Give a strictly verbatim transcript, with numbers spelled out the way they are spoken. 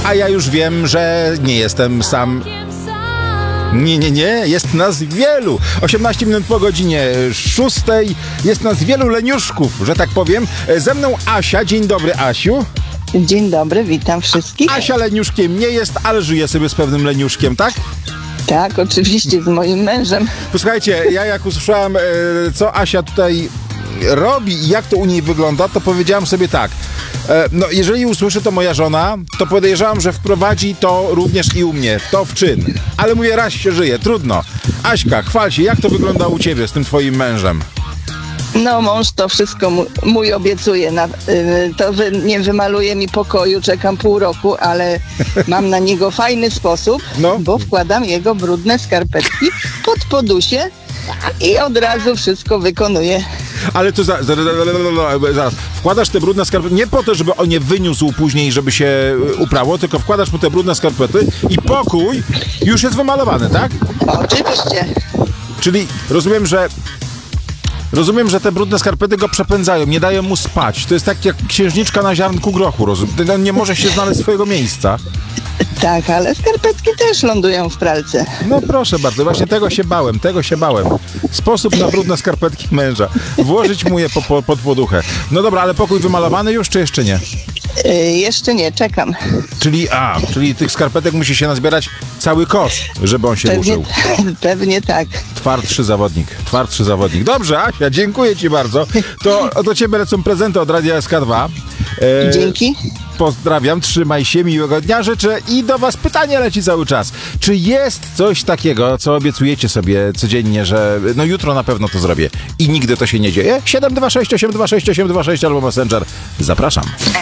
A ja już wiem, że nie jestem sam. Nie, nie, nie, jest nas wielu. osiemnaście minut po godzinie szóstej. Jest nas wielu leniuszków, że tak powiem. Ze mną Asia. Dzień dobry, Asiu. Dzień dobry, witam wszystkich. Asia leniuszkiem nie jest, ale żyje sobie z pewnym leniuszkiem, tak? Tak, oczywiście, z moim mężem. Posłuchajcie, ja jak usłyszałem, co Asia tutaj robi i jak to u niej wygląda, to powiedziałam sobie tak. No, jeżeli usłyszy to moja żona, to podejrzewam, że wprowadzi to również i u mnie, w to w czyn. Ale mówię, raz się żyje, trudno. Aśka, chwal się, jak to wygląda u ciebie z tym twoim mężem? No, mąż to wszystko mój, mój obiecuje. Na, y, to wy, nie wymaluje mi pokoju, czekam pół roku, ale mam na niego fajny sposób, No. bo wkładam jego brudne skarpetki pod podusie i od razu wszystko wykonuję. Ale to za, za, za, za, zaraz, wkładasz te brudne skarpety nie po to, żeby on je wyniósł później, żeby się uprało, tylko wkładasz mu te brudne skarpety i pokój już jest wymalowany, tak? Oczywiście. Czyli rozumiem, że Rozumiem, że te brudne skarpety go przepędzają, nie dają mu spać. To jest tak jak księżniczka na ziarnku grochu, rozumiem. On nie może się znaleźć swojego miejsca. Tak, ale skarpetki też lądują w pralce. No proszę bardzo, właśnie tego się bałem, tego się bałem. Sposób na brudne skarpetki męża. Włożyć mu je po, po, pod poduchę. No dobra, ale pokój wymalowany już, czy jeszcze nie? Y, jeszcze nie, czekam. Czyli, a, czyli tych skarpetek musi się nazbierać cały kosz, żeby on się Pewnie, ruszył. pewnie tak. Twardszy zawodnik, twardszy zawodnik. Dobrze, Asia, dziękuję ci bardzo. To do ciebie lecą prezenty od Radia S K dwa. E, Dzięki. Pozdrawiam, trzymaj się, miłego dnia życzę i do was pytanie leci cały czas. Czy jest coś takiego, co obiecujecie sobie codziennie, że no jutro na pewno to zrobię i nigdy to się nie dzieje? siedem dwa sześć osiem dwa sześć osiem dwa sześć albo Messenger. Zapraszam.